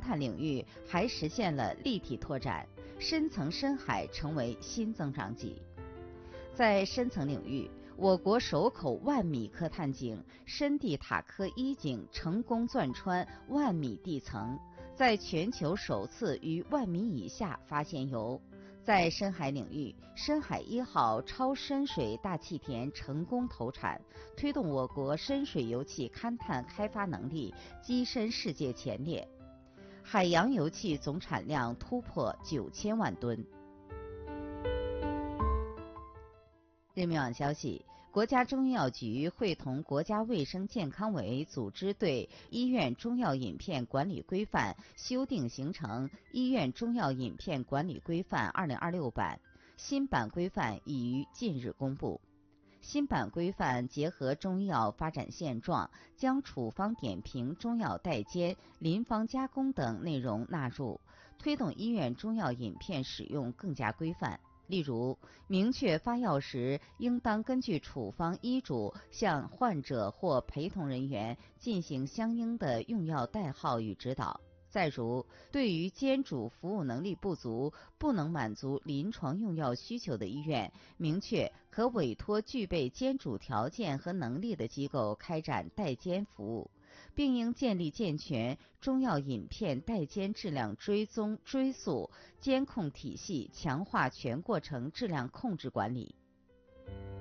探领域还实现了立体拓展，深层深海成为新增长极。在深层领域，我国首口10000米科探井深地塔科1井成功钻穿10000米地层，在全球首次于10000米以下发现油。在深海领域，深海1号超深水大气田成功投产，推动我国深水油气勘探开发能力跻身世界前列，海洋油气总产量突破9000万吨。人民网消息，国家中医药局会同国家卫生健康委组织对医院中药饮片管理规范修订形成《医院中药饮片管理规范2026版》，新版规范已于近日公布。新版规范结合中医药发展现状，将处方点评、中药代煎、临方加工等内容纳入，推动医院中药饮片使用更加规范。例如，明确发药时应当根据处方医嘱向患者或陪同人员进行相应的用药代号与指导。再如，对于煎煮服务能力不足、不能满足临床用药需求的医院，明确可委托具备煎煮条件和能力的机构开展代煎服务，并应建立健全中药饮片代煎质量追踪追溯监控体系，强化全过程质量控制管理。